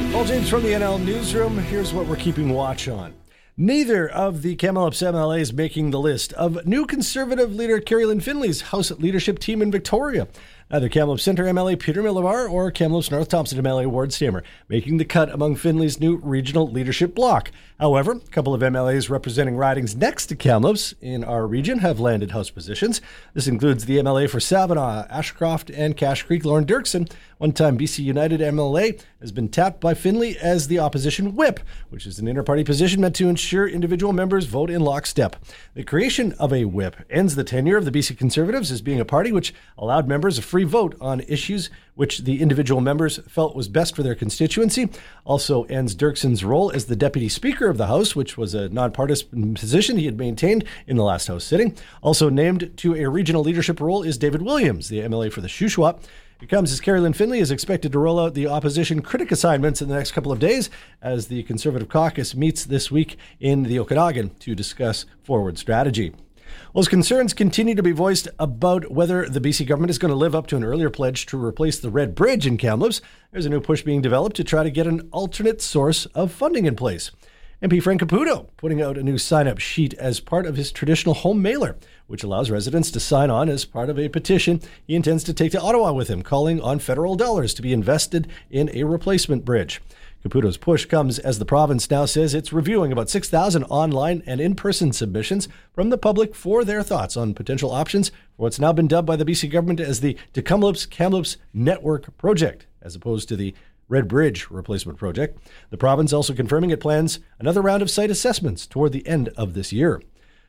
Paul James from the NL Newsroom. Here's what we're keeping watch on. Neither of the Kamloops MLAs making the list of new Conservative leader Kerry Lynn Finley's House leadership team in Victoria. Neither Kamloops Centre MLA Peter Millivar or Kamloops North Thompson MLA Ward Stammer making the cut among Finley's new regional leadership bloc. However, a couple of MLAs representing ridings next to Kamloops in our region have landed House positions. This includes the MLA for Savannah, Ashcroft, and Cache Creek, Lauren Dirksen. One-time BC United MLA has been tapped by Finley as the opposition whip, which is an inter-party position meant to ensure individual members vote in lockstep. The creation of a whip ends the tenure of the BC Conservatives as being a party which allowed members a free vote on issues which the individual members felt was best for their constituency. Also ends Dirksen's role as the Deputy Speaker of the House, which was a nonpartisan position he had maintained in the last House sitting. Also named to a regional leadership role is David Williams, the MLA for the Shuswap. It comes as Kerry Lynn Finley is expected to roll out the opposition critic assignments in the next couple of days as the Conservative caucus meets this week in the Okanagan to discuss forward strategy. Well, as concerns continue to be voiced about whether the BC government is going to live up to an earlier pledge to replace the Red Bridge in Kamloops, there's a new push being developed to try to get an alternate source of funding in place. MP Frank Caputo putting out a new sign-up sheet as part of his traditional home mailer, which allows residents to sign on as part of a petition he intends to take to Ottawa with him, calling on federal dollars to be invested in a replacement bridge. Caputo's push comes as the province now says it's reviewing about 6,000 online and in-person submissions from the public for their thoughts on potential options for what's now been dubbed by the BC government as the Kamloops Network Project, as opposed to the Red Bridge replacement project. The province also confirming it plans another round of site assessments toward the end of this year.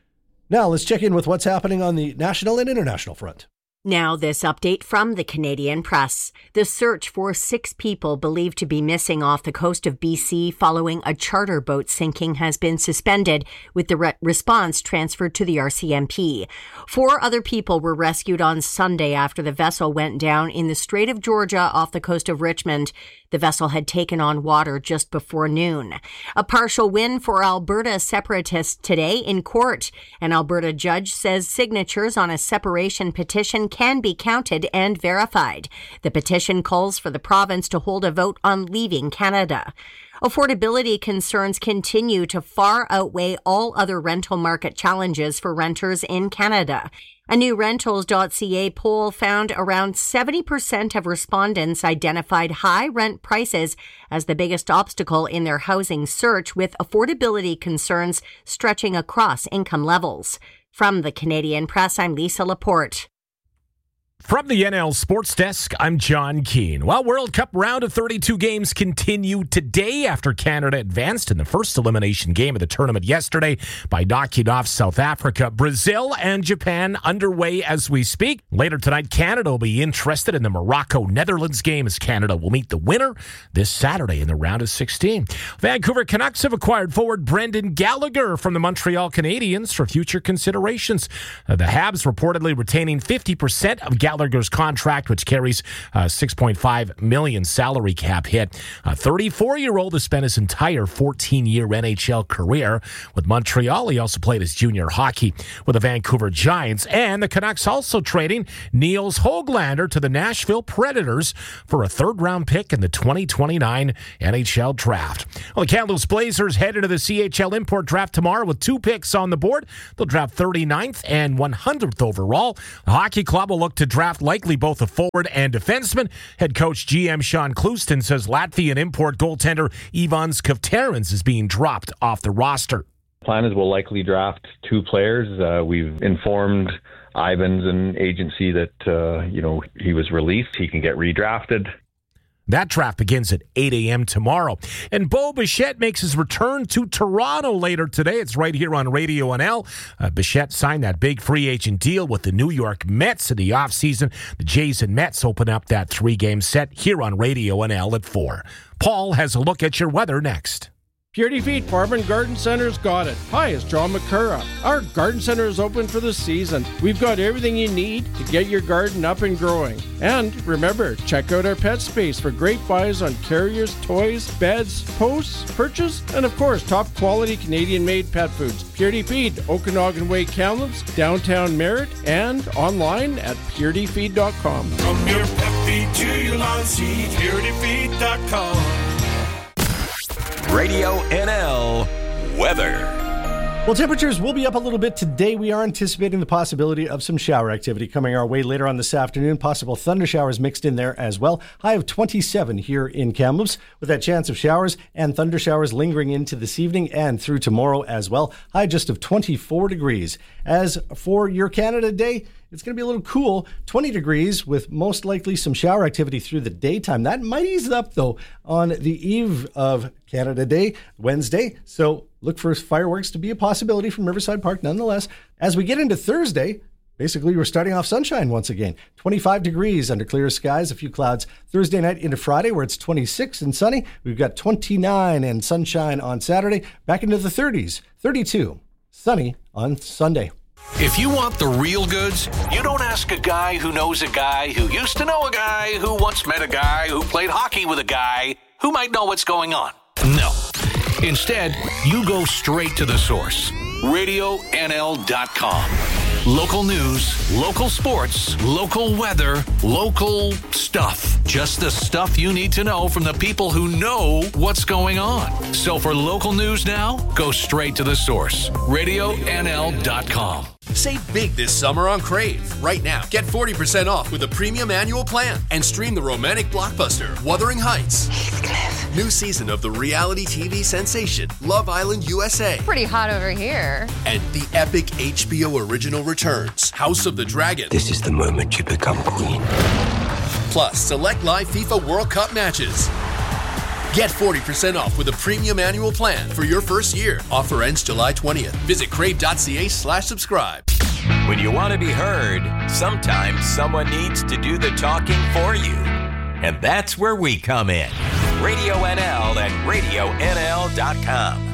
Now let's check in with what's happening on the national and international front. Now this update from the Canadian Press. The search for 6 people believed to be missing off the coast of BC following a charter boat sinking has been suspended, with the response transferred to the RCMP. 4 other people were rescued on Sunday after the vessel went down in the Strait of Georgia off the coast of Richmond. The vessel had taken on water just before noon. A partial win for Alberta separatists today in court. An Alberta judge says signatures on a separation petition can be counted and verified. The petition calls for the province to hold a vote on leaving Canada. Affordability concerns continue to far outweigh all other rental market challenges for renters in Canada. A new Rentals.ca poll found around 70% of respondents identified high rent prices as the biggest obstacle in their housing search, with affordability concerns stretching across income levels. From the Canadian Press, I'm Lisa Laporte. From the NL Sports Desk, I'm John Keane. Well, World Cup round of 32 games continue today after Canada advanced in the first elimination game of the tournament yesterday by knocking off South Africa. Brazil and Japan underway as we speak. Later tonight, Canada will be interested in the Morocco-Netherlands game as Canada will meet the winner this Saturday in the round of 16. Vancouver Canucks have acquired forward Brendan Gallagher from the Montreal Canadiens for future considerations. The Habs reportedly retaining 50% of Gallagher's contract, which carries a $6.5 million salary cap hit. A 34-year-old has spent his entire 14-year NHL career with Montreal. He also played his junior hockey with the Vancouver Giants. And the Canucks also trading Niels Höglander to the Nashville Predators for a third-round pick in the 2029 NHL draft. Well, the Kamloops Blazers head into the CHL import draft tomorrow with 2 picks on the board. They'll draft 39th and 100th overall. The hockey club will look to draft likely both a forward and defenseman. Head coach GM Sean Clouston says Latvian import goaltender Ivans Kavterins is being dropped off the roster. Plan is we'll likely draft 2 players. We've informed Ivans and agency that he was released. He can get redrafted. That draft begins at 8 a.m. tomorrow. And Bo Bichette makes his return to Toronto later today. It's right here on Radio NL. Bichette signed that big free agent deal with the New York Mets in the offseason. The Jays and Mets open up that 3-game set here on Radio NL at 4. Paul has a look at your weather next. Purity Feet Farm and Garden Center's got it. Hi, it's John McCurra. Our garden center is open for the season. We've got everything you need to get your garden up and growing. And remember, check out our pet space for great buys on carriers, toys, beds, posts, perches, and of course, top quality Canadian-made pet foods. Purity Feed, Okanagan Way, Kamloops, downtown Merritt, and online at purityfeed.com. From your pet feed to your lawn seed, purityfeed.com. Radio NL weather. Well, temperatures will be up a little bit today. We are anticipating the possibility of some shower activity coming our way later on this afternoon. Possible thunder showers mixed in there as well. High of 27 here in Kamloops, with that chance of showers and thunder showers lingering into this evening and through tomorrow as well. High just of 24 degrees. As for your Canada Day, it's going to be a little cool, 20 degrees with most likely some shower activity through the daytime. That might ease up, though, on the eve of Canada Day, Wednesday. So look for fireworks to be a possibility from Riverside Park nonetheless. As we get into Thursday, basically we're starting off sunshine once again. 25 degrees under clear skies, a few clouds Thursday night into Friday where it's 26 and sunny. We've got 29 and sunshine on Saturday, back into the 30s, 32, sunny on Sunday. If you want the real goods, you don't ask a guy who knows a guy who used to know a guy who once met a guy who played hockey with a guy who might know what's going on. No. Instead, you go straight to the source. RadioNL.com. Local news, local sports, local weather, local stuff. Just the stuff you need to know from the people who know what's going on. So for local news now, go straight to the source. RadioNL.com. Save big this summer on Crave. Right now, get 40% off with a premium annual plan and stream the romantic blockbuster Wuthering Heights. Heathcliff. New season of the reality TV sensation Love Island USA. Pretty hot over here. And the epic HBO original returns House of the Dragon. This is the moment you become queen. Plus, select live FIFA World Cup matches. Get 40% off with a premium annual plan for your first year. Offer ends July 20th. Visit crave.ca/subscribe. When you want to be heard, sometimes someone needs to do the talking for you. And that's where we come in. Radio NL and RadioNL.com.